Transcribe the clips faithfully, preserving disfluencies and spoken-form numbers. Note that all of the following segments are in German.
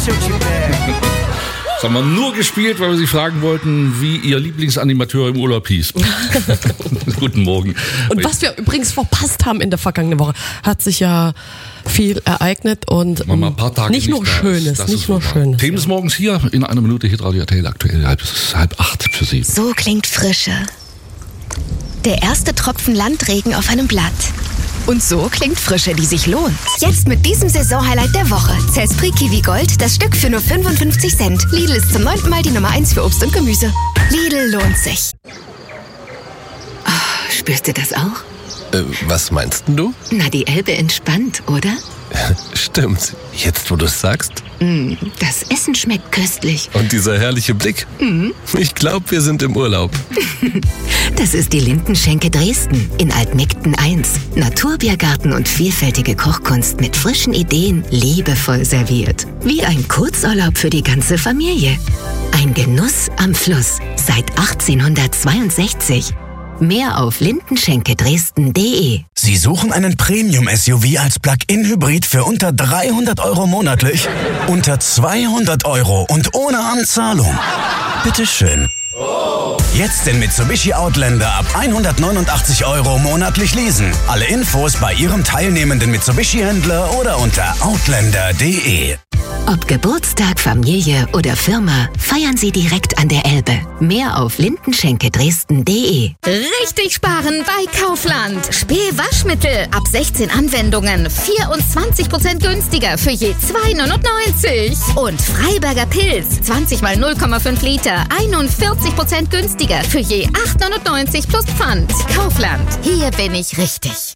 Das haben wir nur gespielt, weil wir Sie fragen wollten, wie Ihr Lieblingsanimateur im Urlaub hieß. Guten Morgen. Und was wir übrigens verpasst haben in der vergangenen Woche, hat sich ja viel ereignet und mal ein paar Tage nicht, nicht nur Schönes, das nicht nur Schönes. Themen des Morgens hier in einer Minute Hitradio R T L aktuell halb, halb acht für Sie. So klingt Frische. Der erste Tropfen Landregen auf einem Blatt. Und so klingt Frische, die sich lohnt. Jetzt mit diesem Saisonhighlight der Woche. Zespri Kiwi Gold, das Stück für nur fünfundfünfzig Cent. Lidl ist zum neunten Mal die Nummer eins für Obst und Gemüse. Lidl lohnt sich. Oh, spürst du das auch? Äh, was meinst du? Na, die Elbe entspannt, oder? Stimmt. Jetzt, wo du es sagst. Mm, das Essen schmeckt köstlich. Und dieser herrliche Blick. Mm. Ich glaube, wir sind im Urlaub. Das ist die Lindenschenke Dresden in Altmegden eins. Naturbiergarten und vielfältige Kochkunst mit frischen Ideen, liebevoll serviert. Wie ein Kurzurlaub für die ganze Familie. Ein Genuss am Fluss seit achtzehnhundertzweiundsechzig. Mehr auf lindenschenke dresden punkt de. Sie suchen einen Premium-S U V als Plug-in-Hybrid für unter dreihundert Euro monatlich? Unter zweihundert Euro und ohne Anzahlung? Bitteschön. Jetzt den Mitsubishi Outlander ab hundertneunundachtzig Euro monatlich leasen. Alle Infos bei Ihrem teilnehmenden Mitsubishi-Händler oder unter outlander punkt de. Ob Geburtstag, Familie oder Firma, feiern Sie direkt an der Elbe. Mehr auf lindenschenke dresden punkt de. Richtig sparen bei Kaufland. Spee-Waschmittel ab sechzehn Anwendungen. vierundzwanzig Prozent günstiger für je zwei neunundneunzig. Und Freiberger Pilz. zwanzig mal null Komma fünf Liter. einundvierzig Prozent günstiger für je acht neunundneunzig plus Pfand. Kaufland. Hier bin ich richtig.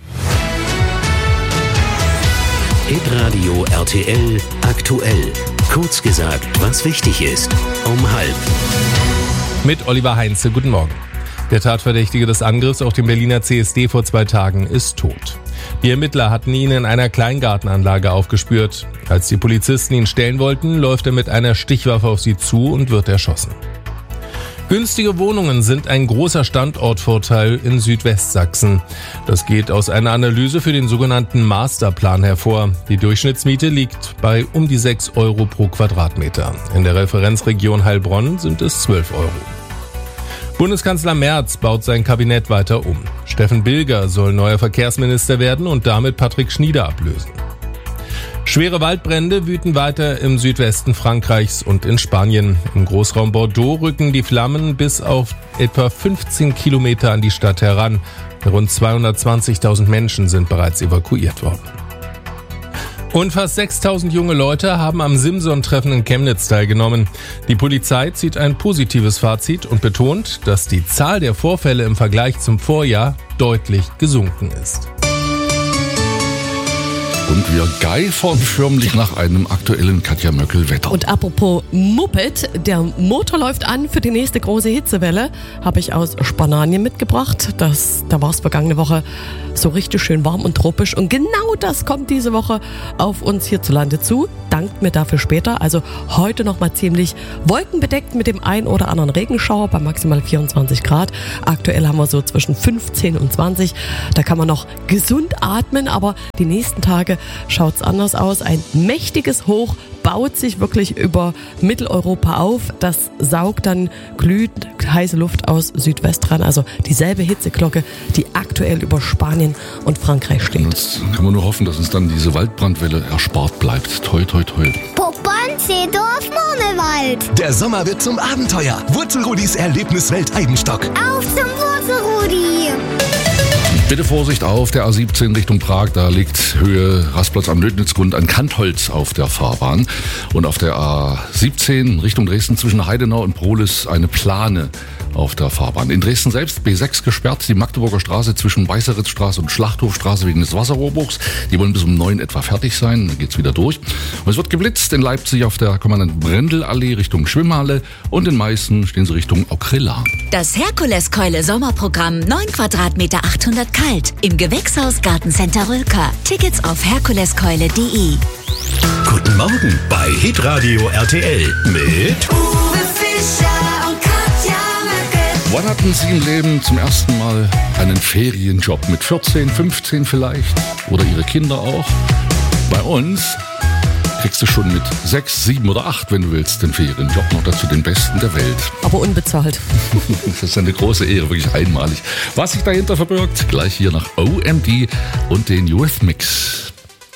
Hitradio R T L aktuell. Kurz gesagt, was wichtig ist. Um halb. Mit Oliver Heinze. Guten Morgen. Der Tatverdächtige des Angriffs auf den Berliner C S D vor zwei Tagen ist tot. Die Ermittler hatten ihn in einer Kleingartenanlage aufgespürt. Als die Polizisten ihn stellen wollten, läuft er mit einer Stichwaffe auf sie zu und wird erschossen. Günstige Wohnungen sind ein großer Standortvorteil in Südwestsachsen. Das geht aus einer Analyse für den sogenannten Masterplan hervor. Die Durchschnittsmiete liegt bei um die sechs Euro pro Quadratmeter. In der Referenzregion Heilbronn sind es zwölf Euro. Bundeskanzler Merz baut sein Kabinett weiter um. Steffen Bilger soll neuer Verkehrsminister werden und damit Patrick Schnieder ablösen. Schwere Waldbrände wüten weiter im Südwesten Frankreichs und in Spanien. Im Großraum Bordeaux rücken die Flammen bis auf etwa fünfzehn Kilometer an die Stadt heran. Rund zweihundertzwanzigtausend Menschen sind bereits evakuiert worden. Und fast sechstausend junge Leute haben am Simson-Treffen in Chemnitz teilgenommen. Die Polizei zieht ein positives Fazit und betont, dass die Zahl der Vorfälle im Vergleich zum Vorjahr deutlich gesunken ist. Und wir geifern förmlich nach einem aktuellen Katja Möckel-Wetter. Und apropos Moped, der Motor läuft an für die nächste große Hitzewelle. Habe ich aus Spanien mitgebracht. Das, da war es vergangene Woche so richtig schön warm und tropisch. Und genau das kommt diese Woche auf uns hierzulande zu. Dankt mir dafür später. Also heute nochmal ziemlich wolkenbedeckt mit dem ein oder anderen Regenschauer bei maximal vierundzwanzig Grad. Aktuell haben wir so zwischen fünfzehn und zwanzig. Da kann man noch gesund atmen, aber die nächsten Tage schaut es anders aus. Ein mächtiges Hoch baut sich wirklich über Mitteleuropa auf. Das saugt dann glühend heiße Luft aus Südwest ran. Also dieselbe Hitzeglocke, die aktuell über Spanien und Frankreich steht. Jetzt kann man nur hoffen, dass uns dann diese Waldbrandwelle erspart bleibt. Toi, toi, toi. Poppern, Seedorf, Monewald. Der Sommer wird zum Abenteuer. Wurzelrudis Erlebniswelt Eibenstock. Auf zum Wurzelrudi. Bitte Vorsicht auf der A siebzehn Richtung Prag, da liegt Höhe Rastplatz am Lödnitzgrund ein Kantholz auf der Fahrbahn. Und auf der A siebzehn Richtung Dresden zwischen Heidenau und Prohlis eine Plane auf der Fahrbahn. In Dresden selbst B sechs gesperrt, die Magdeburger Straße zwischen Weißeritzstraße und Schlachthofstraße wegen des Wasserrohrbruchs. Die wollen bis um neun etwa fertig sein, dann geht's wieder durch. Und es wird geblitzt in Leipzig auf der Kommandant-Brendel-Allee Richtung Schwimmhalle und in Meißen stehen sie Richtung Okrilla. Das Herkuleskeule-Sommerprogramm, neun Quadratmeter, achthundert kalt, im Gewächshaus Gartencenter Rülker. Tickets auf herkuleskeule punkt de. Guten Morgen bei Hitradio R T L mit Uwe Fischer und Katja Möckel. Wann hatten Sie im Leben zum ersten Mal einen Ferienjob? Mit vierzehn, fünfzehn vielleicht? Oder Ihre Kinder auch? Bei uns kriegst du schon mit sechs, sieben oder acht, wenn du willst, den Ferienjob. Noch dazu den besten der Welt. Aber unbezahlt. Das ist eine große Ehre, wirklich einmalig. Was sich dahinter verbirgt, gleich hier nach O M D und den Eurythmics.